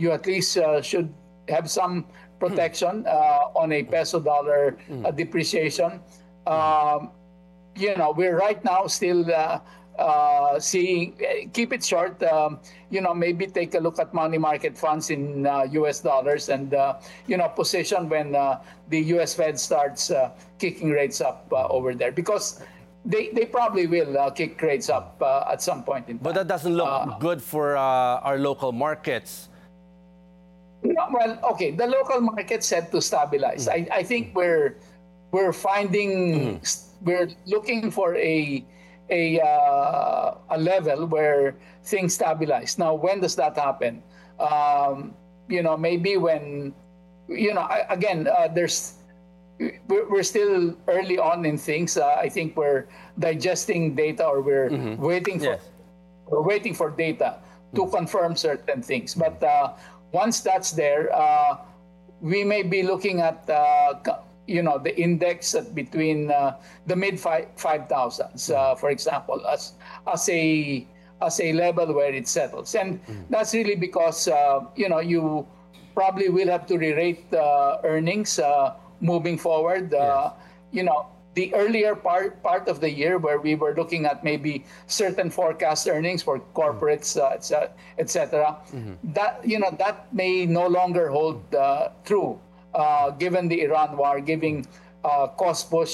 you at least should have some protection on a peso dollar depreciation. We're right now still seeing, keep it short, maybe take a look at money market funds in US dollars and, position when the US Fed starts kicking rates up over there, because they probably will kick rates up at some point in time. But that doesn't look good for our local markets. Well, okay, the local market set to stabilize. I think we're finding, we're looking for a level where things stabilize. Now, when does that happen? Maybe when, again, we're still early on in things. I think we're digesting data, or we're waiting for data to confirm certain things. But once that's there, we may be looking at the index at between the mid 5,000s, for example, as a level where it settles. And that's really because you probably will have to re-rate earnings moving forward. The earlier part of the year, where we were looking at maybe certain forecast earnings for corporates, etc., that may no longer hold true, given the Iran war, giving cost push